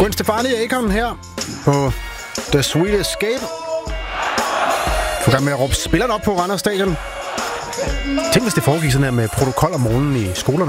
Gwen Stefani og Akon her på The Sweet Escape. Du kan med at råbe spillerne op på Randers Stadion. Tænk, hvis det foregik sådan her med protokol om morgenen i skolerne.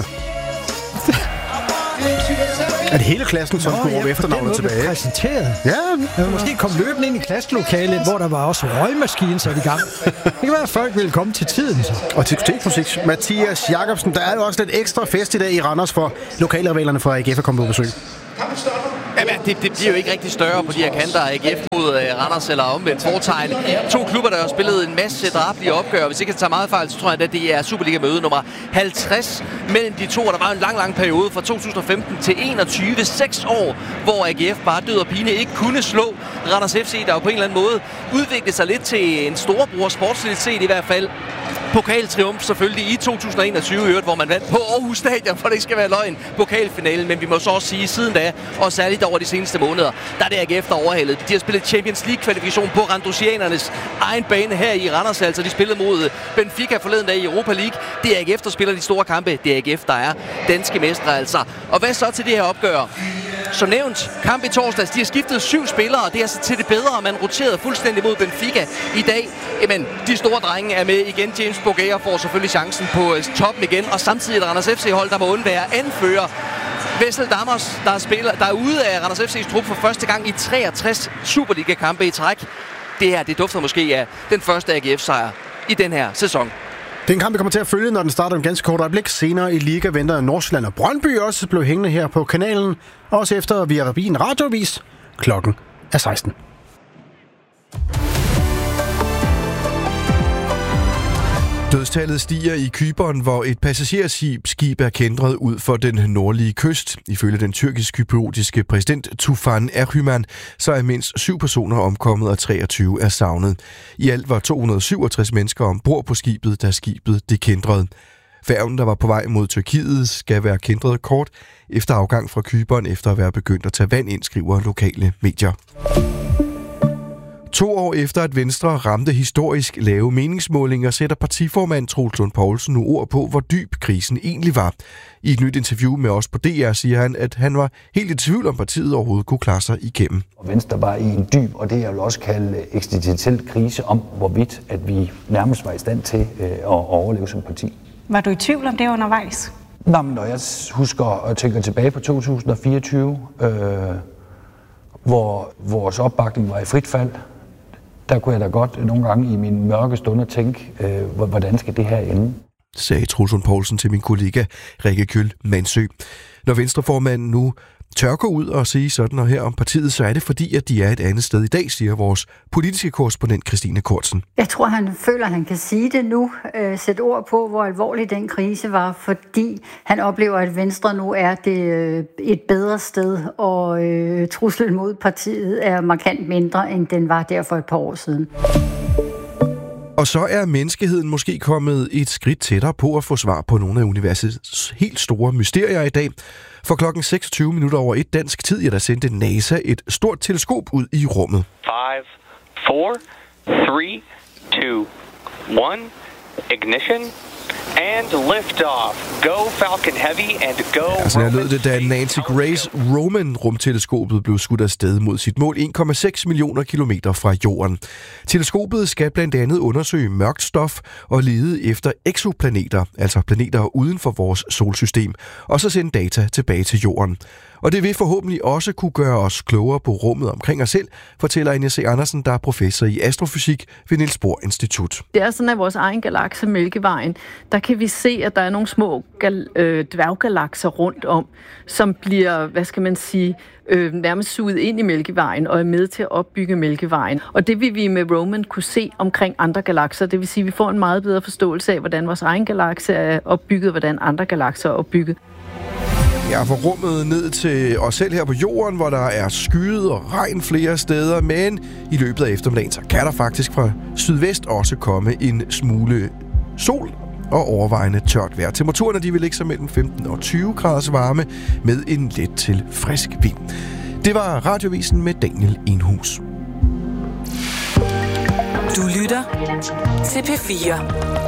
At hele klassen så kunne råbe efternavnet tilbage. Præsenteret. Ja. Jeg måske komme løbende ind i klasselokalet, hvor der var også røgmaskinen sat i gang. Det kan være, at folk ville komme til tiden. Så. Og til diskoteksmusik. Mathias Jacobsen, der er jo også lidt ekstra fest i dag i Randers, for lokalrivalerne fra AGF er kommet på besøg. Jamen, det bliver jo ikke rigtig større på de her kanter af AGF mod Randers eller omvendt Fortegn. To klubber, der har spillet en masse drabelige opgør. Hvis ikke jeg tager meget fejl, så tror jeg, at det er Superliga-møde nummer 50 mellem de to. Der var en lang periode fra 2015 til 21, 6 år, hvor AGF bare død og pine ikke kunne slå Randers FC, der jo på en eller anden måde udviklede sig lidt til en storebror, sportsligt set i hvert fald. Pokaltriumf selvfølgelig i 2021, hvor man vandt på Aarhus Stadion, for det ikke skal være løgn, pokalfinalen. Men vi må så også sige, siden da, og særligt over de seneste måneder, der er det AGF, der overhalede. De har spillet Champions League-kvalifikation på Randosianernes egen bane her i Randers. Altså, de spillede mod Benfica forleden dag i Europa League. Det er AGF, der spiller de store kampe. Det er AGF, der er danske mestre, altså. Og hvad så til det her opgør? Som nævnt, kamp i torsdags, de har skiftet 7 spillere, og det er så til det bedre, man roterede fuldstændig mod Benfica i dag. Jamen, de store drenge er med igen. James Bogaer får selvfølgelig chancen på toppen igen, og samtidig et Randers FC-hold, der må undvære anfører Wessel Dammers, der er ude af Randers FC's trup for første gang i 63 Superliga-kampe i træk. Det her, det dufter måske af den første AGF-sejr i den her sæson. Det er en kamp, vi kommer til at følge, når den starter en ganske kort øjeblik. Senere i Liga venter Nordsjælland og Brøndby også blev hængende her på kanalen. Også efter Via Rabin radiovis. Klokken er 16. Dødstallet stiger i Cypern, hvor et passagerskib er kæntret ud for den nordlige kyst. Ifølge den tyrkisk-kypriotiske præsident Tufan Erhüman, så er mindst 7 personer omkommet og 23 er savnet. I alt var 267 mennesker ombord på skibet, da skibet det kæntrede. Færgen, der var på vej mod Tyrkiet, skal være kæntret kort efter afgang fra Cypern, efter at være begyndt at tage vand ind, skriver lokale medier. 2 år efter, at Venstre ramte historisk lave meningsmålinger, sætter partiformand Troels Lund Poulsen nu ord på, hvor dyb krisen egentlig var. I et nyt interview med os på DR siger han, at han var helt i tvivl om partiet overhovedet kunne klare sig igennem. Venstre var i en dyb, og det jeg vil også kalde eksistentiel krise om, hvorvidt at vi nærmest var i stand til at overleve som parti. Var du i tvivl om det undervejs? Nå, men når jeg husker og tænker tilbage på 2024, hvor vores opbakning var i frit fald, der kunne jeg da godt nogle gange i mine mørke stunder tænke, hvordan skal det her ende? Sagde Troels Lund Poulsen til min kollega Rikke Kjøll Mansø. Når Venstreformanden nu tør gå ud og sige sådan og her om partiet, så er det fordi, at de er et andet sted i dag, siger vores politiske korrespondent Christine Kortsen. Jeg tror, han føler, at han kan sige det nu, sætte ord på, hvor alvorlig den krise var, fordi han oplever, at Venstre nu er det et bedre sted, og truslen mod partiet er markant mindre, end den var der for et par år siden. Og så er menneskeheden måske kommet et skridt tættere på at få svar på nogle af universets helt store mysterier i dag. For klokken 26:01 dansk tid, der sendte NASA et stort teleskop ud i rummet. 5, 4, 3, 2, 1, ignition and lift-off. Go Falcon Heavy and go... Sådan lød det, da Nancy Grace Roman-rumteleskopet blev skudt afsted mod sit mål 1,6 millioner kilometer fra jorden. Teleskopet skal blandt andet undersøge mørkt stof og lede efter eksoplaneter, altså planeter uden for vores solsystem, og så sende data tilbage til jorden. Og det vil forhåbentlig også kunne gøre os klogere på rummet omkring os selv, fortæller Anja C. Andersen, der er professor i astrofysik ved Niels Bohr Institut. Det er sådan, at vores egen galakse, Mælkevejen, der kan vi se, at der er nogle små dværggalakser rundt om, som bliver, nærmest suget ind i Mælkevejen og er med til at opbygge Mælkevejen. Og det vil vi med Roman kunne se omkring andre galakser. Det vil sige, at vi får en meget bedre forståelse af, hvordan vores egen galakse er opbygget, og hvordan andre galakser er opbygget. Ja, fra rummet ned til os selv her på jorden, hvor der er skyet og regn flere steder, men i løbet af eftermiddagen, så kan der faktisk fra sydvest også komme en smule sol og overvejende tørt vejr. Temperaturerne, de vil ligge sig mellem 15 og 20 graders varme med en let til frisk vind. Det var Radiovisen med Daniel Enhus. Du lytter til P4.